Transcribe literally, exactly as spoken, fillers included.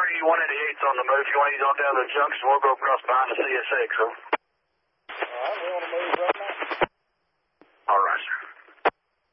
three one eighty-eight's on the move. If you want to use on down to the junction, we'll go across behind the C S X, so.